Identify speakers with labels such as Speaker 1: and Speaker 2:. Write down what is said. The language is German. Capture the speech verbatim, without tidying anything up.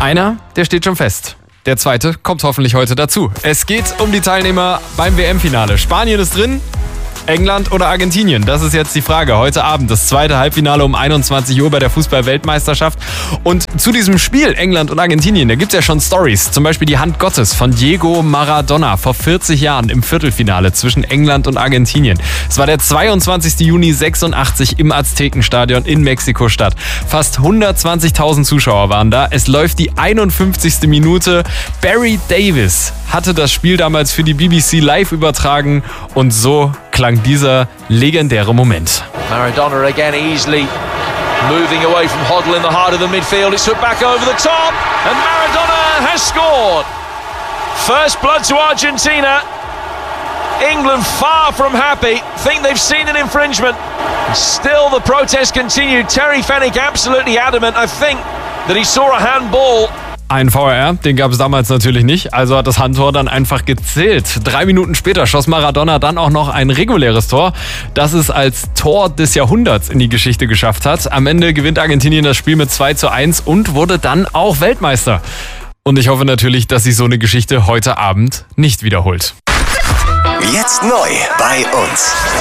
Speaker 1: Einer, der steht schon fest. Der zweite kommt hoffentlich heute dazu. Es geht um die Teilnehmer beim W M-Finale. Spanien ist drin, England oder Argentinien? Das ist jetzt die Frage. Heute Abend das zweite Halbfinale um einundzwanzig Uhr bei der Fußball-Weltmeisterschaft. Und zu diesem Spiel England und Argentinien, da gibt es ja schon Stories. Zum Beispiel die Hand Gottes von Diego Maradona vor vierzig Jahren im Viertelfinale zwischen England und Argentinien. Es war der zweiundzwanzigsten Juni sechsundachtzig im Aztekenstadion in Mexiko-Stadt. Fast hundertzwanzigtausend Zuschauer waren da. Es läuft die einundfünfzigste Minute. Barry Davies hatte das Spiel damals für die B B C live übertragen und so klang dieser legendäre Moment.
Speaker 2: Maradona again easily moving away from Hoddle in the heart of the midfield. It's put back over the top and Maradona has scored. First blood to Argentina. England far from happy, think they've seen an infringement. Still the protest continued. Terry Fenwick absolutely adamant, I think, that he saw a handball.
Speaker 1: Ein V A R, den gab es damals natürlich nicht, also hat das Handtor dann einfach gezählt. Drei Minuten später schoss Maradona dann auch noch ein reguläres Tor, das es als Tor des Jahrhunderts in die Geschichte geschafft hat. Am Ende gewinnt Argentinien das Spiel mit zwei zu eins und wurde dann auch Weltmeister. Und ich hoffe natürlich, dass sich so eine Geschichte heute Abend nicht wiederholt.
Speaker 3: Jetzt neu bei uns.